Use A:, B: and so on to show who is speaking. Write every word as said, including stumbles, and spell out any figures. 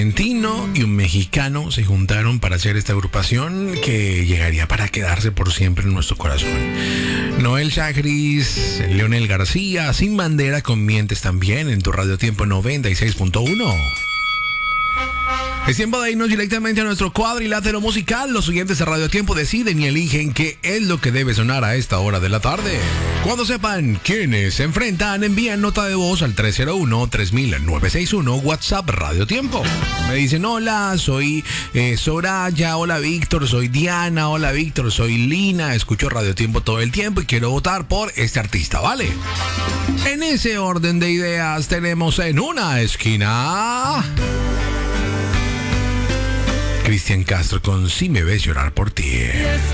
A: argentino y un mexicano se juntaron para hacer esta agrupación que llegaría para quedarse por siempre en nuestro corazón. Noel Chagris, Leonel García, Sin Bandera con Mientes también en tu Radio Tiempo noventa y seis punto uno. Es tiempo de irnos directamente a nuestro cuadrilátero musical. Los oyentes de Radio Tiempo deciden y eligen qué es lo que debe sonar a esta hora de la tarde. Cuando sepan quiénes se enfrentan, envían nota de voz al tres cero uno, tres mil, nueve seis uno, WhatsApp Radio Tiempo. Me dicen, hola, soy eh, Soraya, hola Víctor, soy Diana, hola Víctor, soy Lina, escucho Radio Tiempo todo el tiempo y quiero votar por este artista, ¿vale? En ese orden de ideas tenemos en una esquina... Cristian Castro con Si me ves llorar por ti.